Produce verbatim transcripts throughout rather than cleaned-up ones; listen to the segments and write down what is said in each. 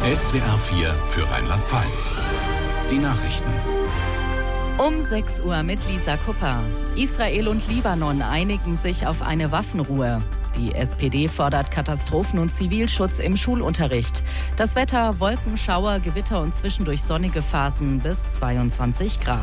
S W R vier für Rheinland-Pfalz. Die Nachrichten. Um sechs Uhr mit Lisa Kupper. Israel und Libanon einigen sich auf eine Waffenruhe. Die S P D fordert Katastrophen- und Zivilschutz im Schulunterricht. Das Wetter: Wolken, Schauer, Gewitter und zwischendurch sonnige Phasen bis zweiundzwanzig Grad.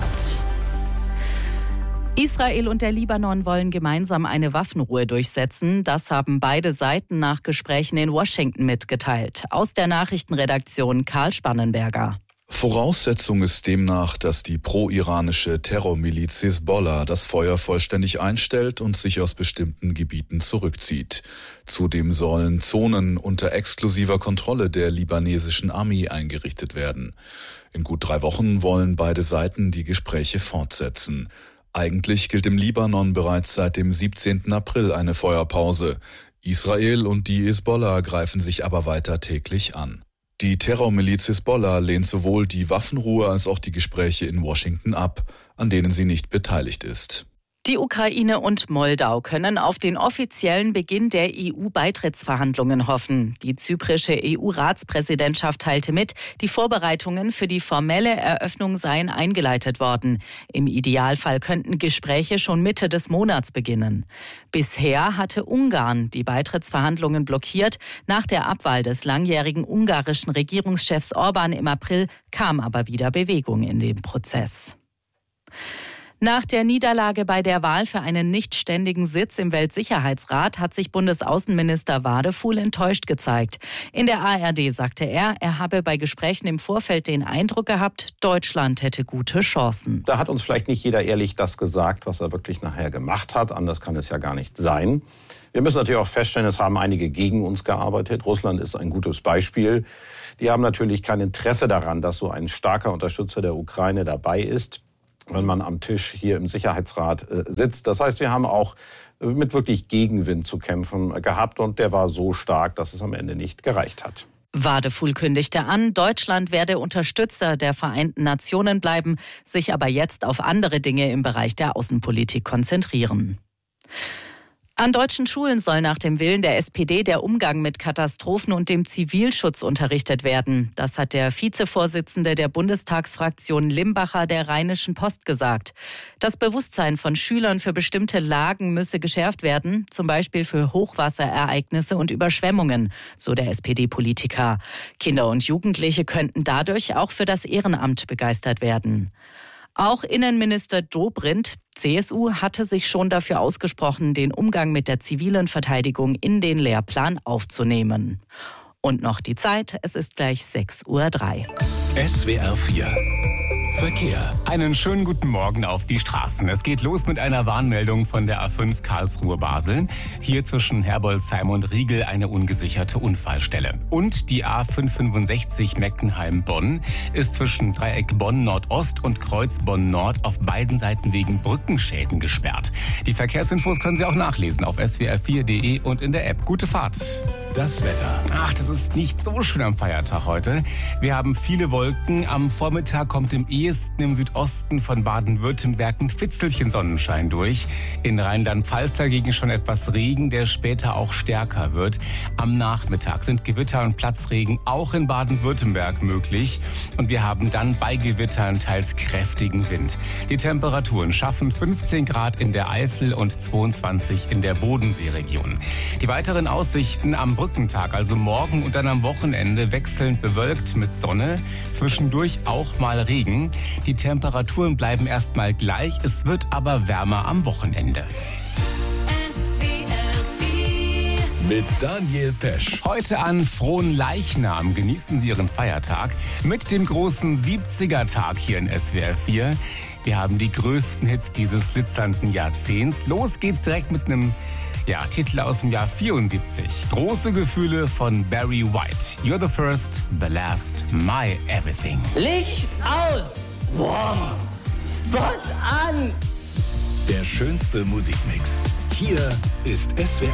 Israel und der Libanon wollen gemeinsam eine Waffenruhe durchsetzen. Das haben beide Seiten nach Gesprächen in Washington mitgeteilt. Aus der Nachrichtenredaktion Karl Spannenberger. Voraussetzung ist demnach, dass die pro-iranische Terrormiliz Hisbollah das Feuer vollständig einstellt und sich aus bestimmten Gebieten zurückzieht. Zudem sollen Zonen unter exklusiver Kontrolle der libanesischen Armee eingerichtet werden. In gut drei Wochen wollen beide Seiten die Gespräche fortsetzen. Eigentlich gilt im Libanon bereits seit dem siebzehnten April eine Feuerpause. Israel und die Hisbollah greifen sich aber weiter täglich an. Die Terrormiliz Hisbollah lehnt sowohl die Waffenruhe als auch die Gespräche in Washington ab, an denen sie nicht beteiligt ist. Die Ukraine und Moldau können auf den offiziellen Beginn der E U-Beitrittsverhandlungen hoffen. Die zyprische E U-Ratspräsidentschaft teilte mit, die Vorbereitungen für die formelle Eröffnung seien eingeleitet worden. Im Idealfall könnten Gespräche schon Mitte des Monats beginnen. Bisher hatte Ungarn die Beitrittsverhandlungen blockiert. Nach der Abwahl des langjährigen ungarischen Regierungschefs Orbán im April kam aber wieder Bewegung in den Prozess. Nach der Niederlage bei der Wahl für einen nichtständigen Sitz im Weltsicherheitsrat hat sich Bundesaußenminister Wadefuhl enttäuscht gezeigt. In der A R D sagte er, er habe bei Gesprächen im Vorfeld den Eindruck gehabt, Deutschland hätte gute Chancen. Da hat uns vielleicht nicht jeder ehrlich das gesagt, was er wirklich nachher gemacht hat. Anders kann es ja gar nicht sein. Wir müssen natürlich auch feststellen, es haben einige gegen uns gearbeitet. Russland ist ein gutes Beispiel. Die haben natürlich kein Interesse daran, dass so ein starker Unterstützer der Ukraine dabei ist, wenn man am Tisch hier im Sicherheitsrat äh, sitzt. Das heißt, wir haben auch äh, mit wirklich Gegenwind zu kämpfen äh, gehabt und der war so stark, dass es am Ende nicht gereicht hat. Wadefuhl kündigte an, Deutschland werde Unterstützer der Vereinten Nationen bleiben, sich aber jetzt auf andere Dinge im Bereich der Außenpolitik konzentrieren. An deutschen Schulen soll nach dem Willen der S P D der Umgang mit Katastrophen und dem Zivilschutz unterrichtet werden. Das hat der Vizevorsitzende der Bundestagsfraktion Limbacher der Rheinischen Post gesagt. Das Bewusstsein von Schülern für bestimmte Lagen müsse geschärft werden, zum Beispiel für Hochwasserereignisse und Überschwemmungen, so der S P D-Politiker. Kinder und Jugendliche könnten dadurch auch für das Ehrenamt begeistert werden. Auch Innenminister Dobrindt, C S U, hatte sich schon dafür ausgesprochen, den Umgang mit der zivilen Verteidigung in den Lehrplan aufzunehmen. Und noch die Zeit, es ist gleich sechs Uhr drei. S W R vier Verkehr. Einen schönen guten Morgen auf die Straßen. Es geht los mit einer Warnmeldung von der A fünf Karlsruhe-Basel. Hier zwischen Herbolzheim und Riegel eine ungesicherte Unfallstelle. Und die A fünf fünfundsechzig Meckenheim-Bonn ist zwischen Dreieck Bonn-Nordost und Kreuz Bonn-Nord auf beiden Seiten wegen Brückenschäden gesperrt. Die Verkehrsinfos können Sie auch nachlesen auf s w r vier punkt d e und in der App. Gute Fahrt. Das Wetter. Ach, das ist nicht so schön am Feiertag heute. Wir haben viele Wolken. Am Vormittag kommt im ehesten im Südosten von Baden-Württemberg ein Fitzelchen Sonnenschein durch. In Rheinland-Pfalz dagegen schon etwas Regen, der später auch stärker wird. Am Nachmittag sind Gewitter und Platzregen auch in Baden-Württemberg möglich. Und wir haben dann bei Gewittern teils kräftigen Wind. Die Temperaturen schaffen fünfzehn Grad in der Eifel und zweiundzwanzig in der Bodenseeregion. Die weiteren Aussichten am Brückentag, also morgen und dann am Wochenende, wechselnd bewölkt mit Sonne, zwischendurch auch mal Regen. Die Temperaturen bleiben erstmal gleich, es wird aber wärmer am Wochenende. Mit Daniel Pesch. Heute an Frohen Leichnam genießen Sie Ihren Feiertag mit dem großen siebziger-Tag hier in S W R vier. Wir haben die größten Hits dieses glitzernden Jahrzehnts. Los geht's direkt mit einem ja, Titel aus dem Jahr vierundsiebzig. Große Gefühle von Barry White. You're the first, the last, my everything. Licht aus! Wow. Spot an! Der schönste Musikmix. Hier ist S W R